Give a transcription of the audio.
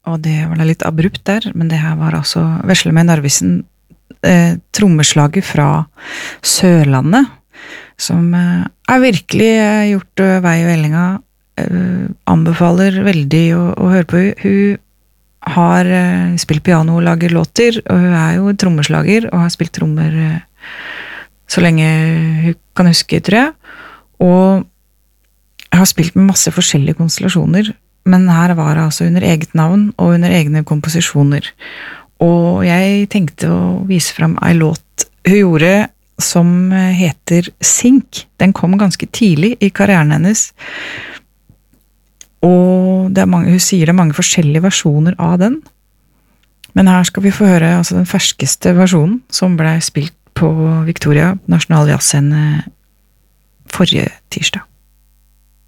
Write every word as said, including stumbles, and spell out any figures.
og det var da litt abrupt der, men det her var altså Veslemøy Narvisen, eh, trommeslager fra Sørlandet, som eh, er virkelig eh, gjort uh, vei i vellinga, eh, anbefaler veldig å, å høre på. Hun har eh, spilt piano og lager låter, og hun er jo trommeslager, og har spilt trommer eh, så lenge hun kan huske, tror jeg. Og jeg har spilt med masse forskjellige konstellasjoner, men her var det altså under eget navn og under egne komposisjoner. Og jeg tenkte å vise frem en låt hun gjorde som heter Sink. Den kom ganske tidlig i karrieren hennes. Og det er mange, hun sier det er mange forskjellige versjoner av den. Men her skal vi få høre altså den ferskeste versjonen, som ble spilt på Victoria Nasjonal Jazzscene forrige tirsdag.